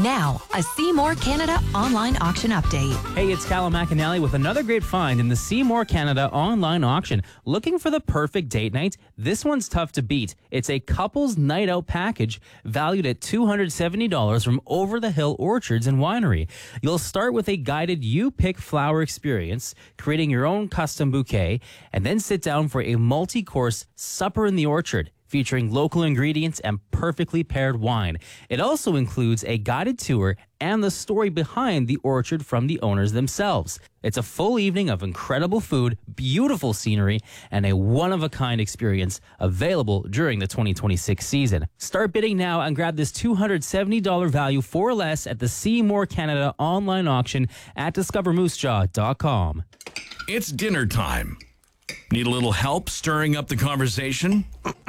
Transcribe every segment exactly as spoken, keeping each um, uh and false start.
Now, a Seymour Canada online auction update. Hey, it's Callum McAnally with another great find in the Seymour Canada online auction. Looking for the perfect date night? This one's tough to beat. It's a couple's night out package valued at two hundred seventy dollars from Over the Hill Orchards and Winery. You'll start with a guided you-pick flower experience, creating your own custom bouquet, and then sit down for a multi-course supper in the orchard, featuring local ingredients and perfectly paired wine. It also includes a guided tour and the story behind the orchard from the owners themselves. It's a full evening of incredible food, beautiful scenery, and a one-of-a-kind experience available during the twenty twenty-six season. Start bidding now and grab this two hundred seventy dollars value for less at the Seymour Canada online auction at discover moose jaw dot com. It's dinner time. Need a little help stirring up the conversation?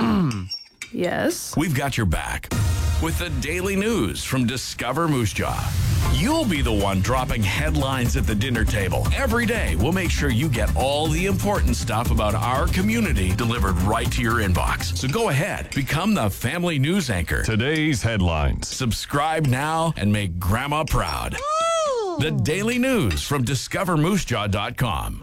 Yes. We've got your back with the daily news from Discover Moose Jaw. You'll be the one dropping headlines at the dinner table. Every day, we'll make sure you get all the important stuff about our community delivered right to your inbox. So go ahead, become the family news anchor. Today's headlines. Subscribe now and make Grandma proud. Ooh. The daily news from discover moose jaw dot com.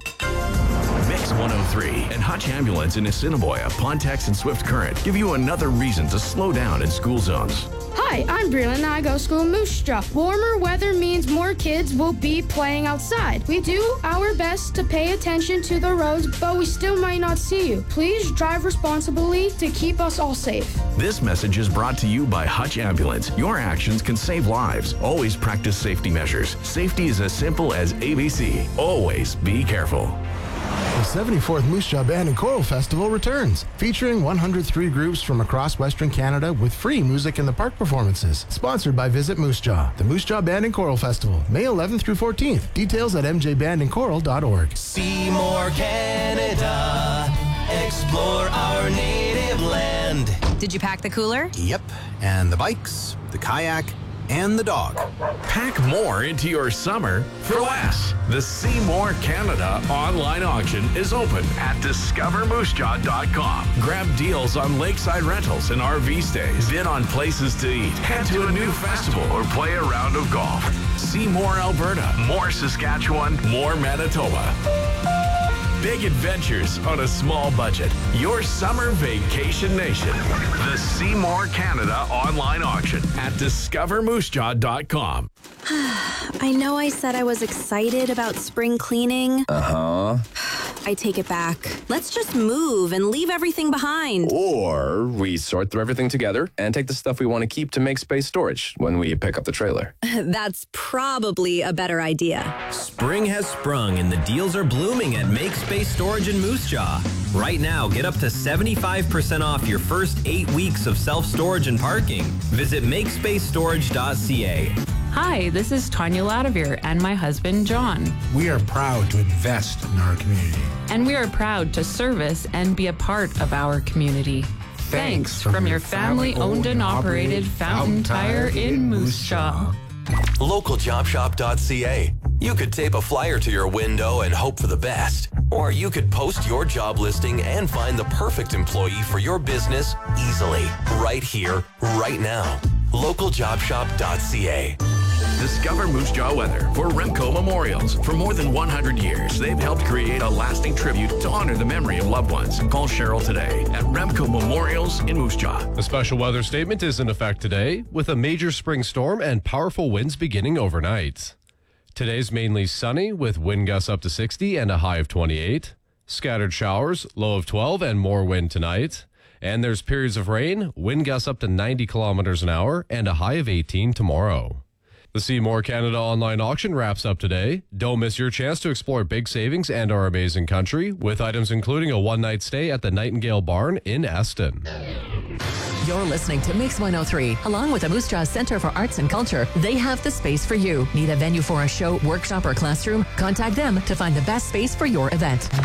Mix one oh three and Hutch Ambulance in Assiniboia, Pontex, and Swift Current give you another reason to slow down in school zones. Hi, I'm Breland and I go to school in Moose Jaw. Warmer weather means more kids will be playing outside. We do our best to pay attention to the roads, but we still might not see you. Please drive responsibly to keep us all safe. This message is brought to you by Hutch Ambulance. Your actions can save lives. Always practice safety measures. Safety is as simple as A B C. Always be careful. The seventy-fourth Moose Jaw Band and Choral Festival returns, featuring one hundred three groups from across Western Canada with free music in the park performances. Sponsored by Visit Moose Jaw. The Moose Jaw Band and Choral Festival, May eleventh through fourteenth. Details at m j band and choral dot org. Seymour, Canada. Explore our native land. Did you pack the cooler? Yep, and the bikes, the kayak, and the dog. Pack more into your summer for less. The Seymour Canada online auction is open at discover moose jaw dot com. Grab deals on lakeside rentals and R V stays. Bid on places to eat. Head to a new festival or play a round of golf. See more Alberta, more Saskatchewan, more Manitoba. Big adventures on a small budget. Your summer vacation nation. The Seymour Canada online auction at discover moose jaw dot com. I know I said I was excited about spring cleaning. Uh-huh. I take it back. Let's just move and leave everything behind. Or we sort through everything together and take the stuff we want to keep to make space storage when we pick up the trailer. That's probably a better idea. Spring has sprung and the deals are blooming at Make Space Storage in Moose Jaw. Right now, get up to seventy-five percent off your first eight weeks of self-storage and parking. Visit make space storage dot c a. Hi, this is Tanya Ladavere and my husband, John. We are proud to invest in our community. And we are proud to service and be a part of our community. Thanks, Thanks from, from your family-owned and operated Fountain Tire in Moose Jaw. local job shop dot c a. You could tape a flyer to your window and hope for the best. Or you could post your job listing and find the perfect employee for your business easily. Right here, right now. local job shop dot c a. Discover Moose Jaw weather for Remco Memorials. For more than one hundred years, they've helped create a lasting tribute to honor the memory of loved ones. Call Cheryl today at Remco Memorials in Moose Jaw. A special weather statement is in effect today, with a major spring storm and powerful winds beginning overnight. Today's mainly sunny, with wind gusts up to sixty and a high of twenty-eight. Scattered showers, low of twelve, and more wind tonight. And there's periods of rain, wind gusts up to ninety kilometers an hour, and a high of eighteen tomorrow. The Seymour Canada online auction wraps up today. Don't miss your chance to explore big savings and our amazing country, with items including a one-night stay at the Nightingale Barn in Eston. You're listening to Mix one oh three. Along with the Moose Jaw Center for Arts and Culture, they have the space for you. Need a venue for a show, workshop, or classroom? Contact them to find the best space for your event.